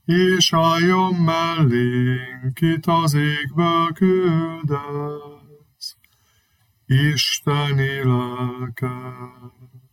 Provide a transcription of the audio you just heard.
és álljon mellénk, kit az égből küldesz, Isteni lelke.